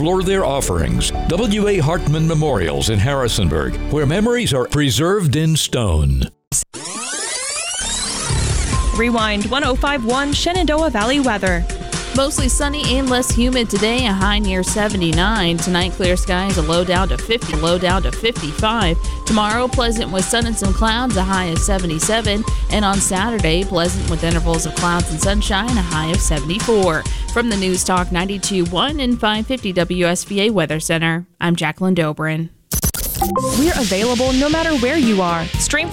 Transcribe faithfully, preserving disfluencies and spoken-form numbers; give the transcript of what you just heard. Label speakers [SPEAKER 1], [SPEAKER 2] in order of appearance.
[SPEAKER 1] explore their offerings. W A. Hartman Memorials in Harrisonburg, where memories are preserved in stone.
[SPEAKER 2] Rewind one oh five point one Shenandoah Valley weather.
[SPEAKER 3] Mostly sunny and less humid today, a high near seventy-nine. Tonight, clear skies, a low down to fifty, low down to fifty-five. Tomorrow, pleasant with sun and some clouds, a high of seventy-seven. And on Saturday, pleasant with intervals of clouds and sunshine, a high of seventy-four. From the News Talk ninety-two point one and five fifty W S V A Weather Center, I'm Jacqueline Dobrin.
[SPEAKER 2] We're available no matter where you are. Stream